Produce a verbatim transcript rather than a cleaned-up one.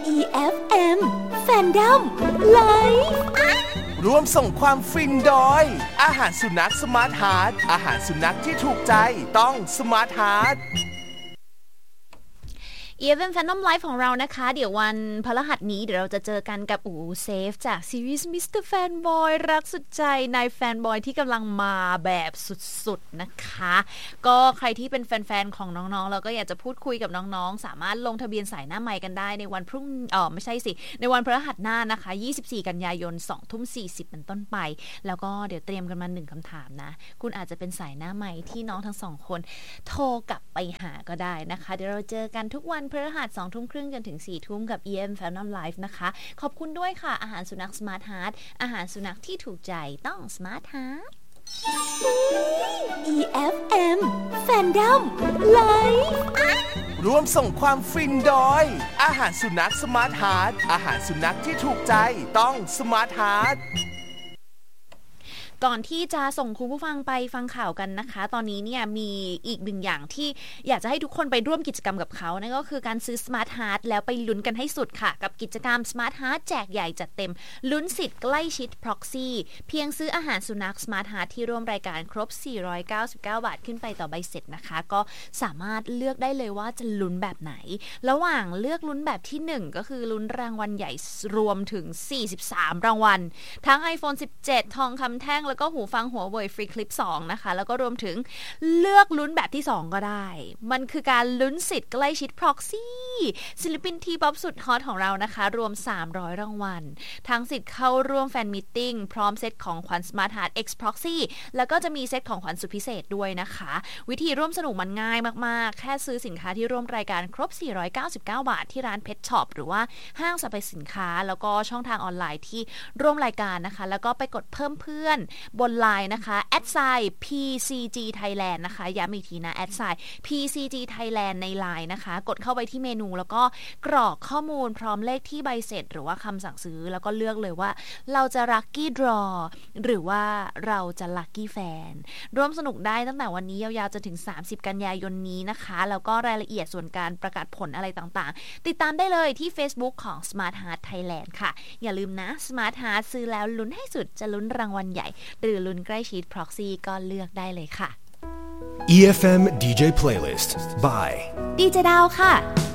อี เอฟ เอ็ม Fandom Live ร่วมส่งความฟินโดยอาหารสุนัขสมาร์ทฮาร์ทอาหารสุนัขที่ถูกใจต้องสมาร์ทฮาร์ทอี เอฟ เอ็ม Fandom Live ของเรานะคะเดี๋ยววันพฤหัสนี้เดี๋ยวเราจะเจอกันกับอู๋เซฟจากซีรีส์ มิสเตอร์ Fanboy รักสุดใจนายแฟนบอยที่กำลังมาแบบสุดๆนะคะก็ใครที่เป็นแฟนๆของน้องๆแล้วก็อยากจะพูดคุยกับน้องๆสามารถลงทะเบียนสายหน้าไมค์กันได้ในวันพรุ่งเออไม่ใช่สิในวันพฤหัสหน้านะคะยี่สิบสี่กันยายน สองทุ่มสี่สิบ เป็นต้นไปแล้วก็เดี๋ยวเตรียมกันมาหนึ่งคำถามนะคุณอาจจะเป็นสายหน้าไมค์ที่น้องทั้งสองคนโทรกลับไปหาก็ได้นะคะเดี๋ยวเราเจอกันทุกวันพฤหัส สองทุ่มครึ่งจนถึง สี่ทุ่มกับ อี เอฟ เอ็ม Fandom Live นะคะขอบคุณด้วยค่ะอาหารสุนัข Smart Heart อาหารสุนัขที่ถูกใจต้อง Smart Heart อี เอฟ เอ็ม Fandom Live ร่วมส่งความฟินโดยอาหารสุนัขสมาร์ทฮาร์ทอาหารสุนัขที่ถูกใจต้องสมาร์ทฮาร์ทก่อนที่จะส่งคุณผู้ฟังไปฟังข่าวกันนะคะตอนนี้เนี่ยมีอีกหนึ่งอย่างที่อยากจะให้ทุกคนไปร่วมกิจกรรมกับเขานั่นก็คือการซื้อ Smart Heart แล้วไปลุ้นกันให้สุดค่ะกับกิจกรรม Smart Heart แจกใหญ่จัดเต็มลุ้นสิทธิ์ใกล้ชิด Proxy เพียงซื้ออาหารสุนัข Smart Heart ที่ร่วมรายการครบสี่ร้อยเก้าสิบเก้าบาทขึ้นไปต่อใบเสร็จนะคะก็สามารถเลือกได้เลยว่าจะลุ้นแบบไหนระหว่างเลือกลุ้นแบบที่หนึ่งก็คือลุ้นรางวัลใหญ่รวมถึงสี่สิบสามรางวัลทั้ง iPhone สิบเจ็ด ทองคำแท่งแล้วก็หูฟังหัวเว่ยฟรีคลิปสองนะคะแล้วก็รวมถึงเลือกลุ้นแบบที่สองก็ได้มันคือการลุ้นสิทธิ์ใกล้ชิด Proxy ศิลปินทีป๊อปสุดฮอตของเรานะคะรวมสามร้อยรางวัลทั้งสิทธิ์เข้าร่วมแฟนมีตติ้งพร้อมเซตของขวัญ Smart Heart X Proxy แล้วก็จะมีเซตของขวัญสุดพิเศษด้วยนะคะวิธีร่วมสนุกมันง่ายมากๆแค่ซื้อสินค้าที่ร่วมรายการครบสี่ร้อยเก้าสิบเก้าบาทที่ร้าน Pet Shop หรือว่าห้างสรรพสินค้าแล้วก็ช่องทางออนไลน์ที่ร่วมรายการนะคะแล้วก็ไปกดเพิ่มเพื่อนบนไลน์นะคะแอดไซน์ พี ซี จี Thailand นะคะย้ำอีกทีนะแอดไซน์ พี ซี จี Thailand ใน ไลน์ นะคะกดเข้าไปที่เมนูแล้วก็กรอกข้อมูลพร้อมเลขที่ใบเสร็จหรือว่าคำสั่งซื้อแล้วก็เลือกเลยว่าเราจะ Lucky Draw หรือว่าเราจะ Lucky Fan ร่วมสนุกได้ตั้งแต่วันนี้ยาวๆจนถึงสามสิบกันยายนนี้นะคะแล้วก็รายละเอียดส่วนการประกาศผลอะไรต่างๆติดตามได้เลยที่ Facebook ของ Smart Heart Thailand ค่ะอย่าลืมนะ Smart Heart ซื้อแล้วลุ้นให้สุดจะลุ้นรางวัลใหญ่หรือลุ้นใกล้ชิด Proxy ก็เลือกได้เลยค่ะอี เอฟ เอ็ม ดี เจ Playlist by ดีเจดาวค่ะ